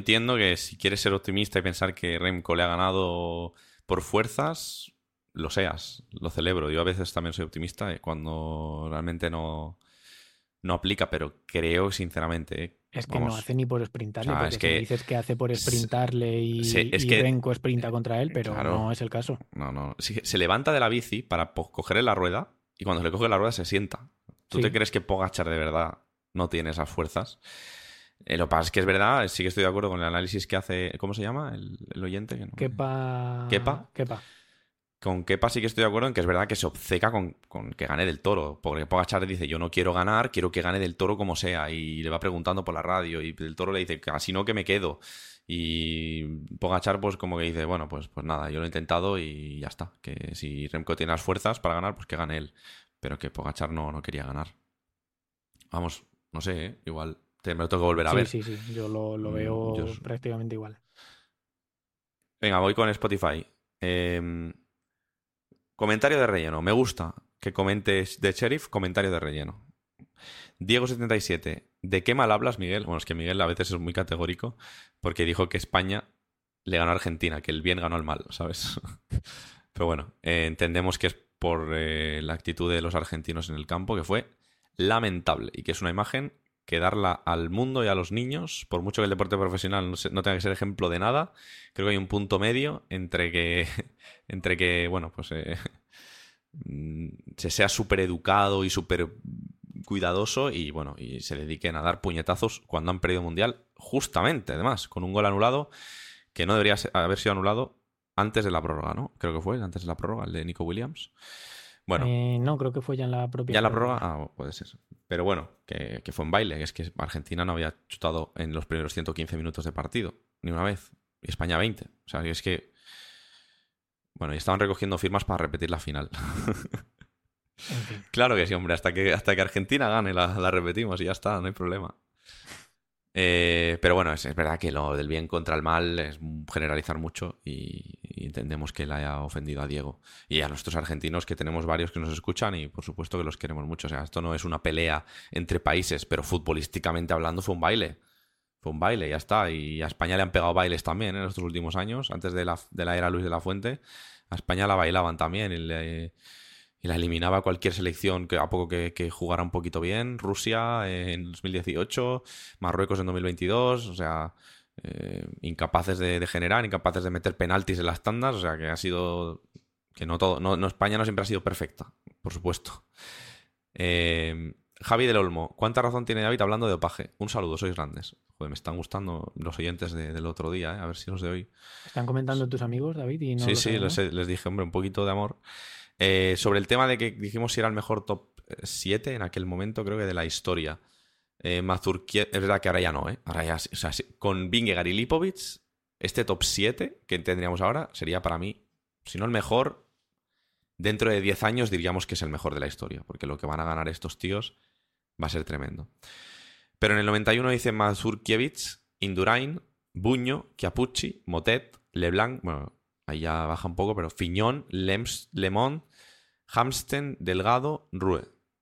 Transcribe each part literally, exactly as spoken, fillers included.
entiendo que si quieres ser optimista y pensar que Remco le ha ganado por fuerzas, lo seas, lo celebro. Yo a veces también soy optimista eh, cuando realmente no, no aplica, pero creo sinceramente, eh, Es que vamos, no hace ni por o sprintarle, sea, porque es si me que, dices que hace por se- sprintarle se- y, es y que, Remco sprinta contra él, pero no claro, es el caso. no, no, sí, se levanta de la bici para po- cogerle la rueda y cuando le coge la rueda se sienta. ¿Tú te Sí. crees que Pogačar de verdad no tiene esas fuerzas? Eh, lo que pasa es que es verdad, sí que estoy de acuerdo con el análisis que hace, ¿cómo se llama? El, el oyente, que no me- Kepa. Kepa. Kepa. Con Kepa sí que estoy de acuerdo en que es verdad que se obceca con, con que gane del Toro. Porque Pogačar dice, yo no quiero ganar, quiero que gane del Toro como sea. Y le va preguntando por la radio. Y del Toro le dice, así no que me quedo. Y Pogačar pues como que dice, bueno, pues, pues nada, yo lo he intentado y ya está. Que si Remco tiene las fuerzas para ganar, pues que gane él. Pero que Pogačar no, no quería ganar. Vamos, no sé, ¿eh? Igual te, me lo tengo que volver a Sí, ver. sí, sí. Yo lo, lo Mm, yo... veo prácticamente igual. Venga, voy con Spotify. Eh, comentario de relleno. Me gusta que comentes de Sheriff, comentario de relleno. Diego setenta y siete. ¿De qué mal hablas, Miguel? Bueno, es que Miguel a veces es muy categórico porque dijo que España le ganó a Argentina, que el bien ganó al mal, ¿sabes? Pero bueno, eh, entendemos que es por eh, la actitud de los argentinos en el campo, que fue lamentable y que es una imagen que darla al mundo y a los niños, por mucho que el deporte profesional no, se- no tenga que ser ejemplo de nada, creo que hay un punto medio entre que, entre que bueno, pues eh, mm, se sea súper educado y súper cuidadoso y bueno, y se dediquen a dar puñetazos cuando han perdido mundial, justamente, además, con un gol anulado que no debería ser- haber sido anulado antes de la prórroga, ¿no? Creo que fue antes de la prórroga, el de Nico Williams. Bueno, Eh, no, creo que fue ya en la propia ya en la prórroga, prórroga. ah, puede ser. Pero bueno, que, que fue en baile, es que Argentina no había chutado en los primeros ciento quince minutos de partido, ni una vez. Y España veinte. O sea, es que... Bueno, y estaban recogiendo firmas para repetir la final. En fin. Claro que sí, hombre, hasta que, hasta que Argentina gane la, la repetimos y ya está, no hay problema. Eh, pero bueno, es, es verdad que lo del bien contra el mal es generalizar mucho y, y entendemos que le haya ofendido a Diego y a nuestros argentinos, que tenemos varios que nos escuchan y por supuesto que los queremos mucho. O sea, esto no es una pelea entre países, pero futbolísticamente hablando fue un baile. Fue un baile, ya está. Y a España le han pegado bailes también, ¿eh? En estos últimos años, antes de la, de la era Luis de la Fuente. A España la bailaban también y, le- y la eliminaba cualquier selección que a poco que, que jugara un poquito bien. Rusia eh, en dos mil dieciocho, Marruecos en dos mil veintidós, o sea, eh, incapaces de, de generar, incapaces de meter penaltis en las tandas, o sea, que ha sido... que no todo... No, no, España no siempre ha sido perfecta, por supuesto. Eh, Javi del Olmo, ¿cuánta razón tiene David hablando de dopaje? Un saludo, sois grandes. Joder, me están gustando los oyentes de- del otro día, ¿eh? A ver si los de hoy. ¿Están comentando tus amigos, David, y no Sí, lo sí, les, sabemos? les dije, hombre, un poquito de amor. Eh, sobre el tema de que dijimos si era el mejor top siete en aquel momento, creo que de la historia. Eh, Mazurkie- es verdad que ahora ya no, ¿eh? Ahora ya, sí, o sea, sí, con Vingegaard y Lipovic, este top siete que tendríamos ahora sería para mí, si no el mejor, dentro de diez años diríamos que es el mejor de la historia, porque lo que van a ganar estos tíos va a ser tremendo. Pero en el noventa y uno dice Mazurkiewicz, Indurain, Buño, Chiapucci, Motet, Leblanc, bueno, ahí ya baja un poco, pero Fiñón, Lems, Lemont, Hamsten, Delgado, Rue.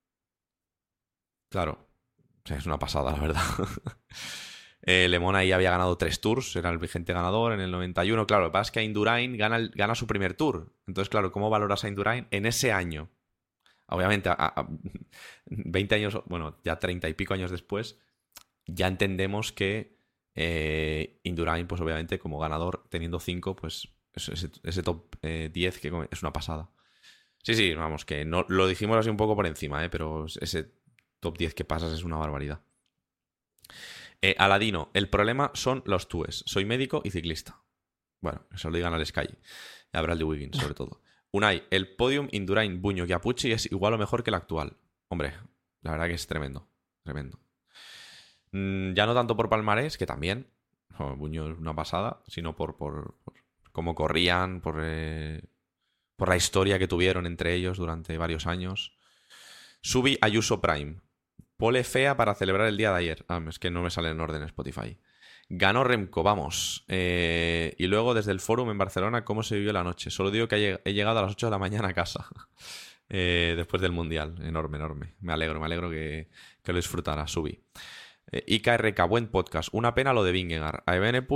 Claro, o sea, es una pasada, la verdad. eh, Lemont ahí había ganado tres tours, era el vigente ganador en el noventa y uno. Claro, lo que pasa es que Indurain gana, el- gana su primer tour. Entonces, claro, ¿cómo valoras a Indurain en ese año? Obviamente, a, a- veinte años, bueno, ya treinta y pico años después, ya entendemos que eh, Indurain, pues obviamente, como ganador, teniendo cinco, pues ese, ese top eh, diez que es una pasada. Sí, sí, vamos, que no, lo dijimos así un poco por encima, ¿eh? Pero ese top diez que pasas es una barbaridad. Eh, Aladino, el problema son los túes. Soy médico y ciclista. Bueno, eso lo digan al Sky. Y habrá el de Wiggins, sobre todo. Unai, el podium Indurain, Buño y Apucci es igual o mejor que el actual. Hombre, la verdad que es tremendo. Tremendo. Mm, ya no tanto por palmarés, que también. Oh, Buño es una pasada, sino por, por, por cómo corrían, por, eh, por la historia que tuvieron entre ellos durante varios años. Subi Ayuso Prime. Pole fea para celebrar el día de ayer. Ah, es que no me sale en orden Spotify. Ganó Remco, vamos. Eh, y luego desde el forum en Barcelona, ¿cómo se vivió la noche? Solo digo que he llegado a las ocho de la mañana a casa. eh, después del Mundial. Enorme, enorme. Me alegro, me alegro que, que lo disfrutara. Subi. Eh, I K R K, buen podcast. Una pena lo de Vingegaard. A Evenepoel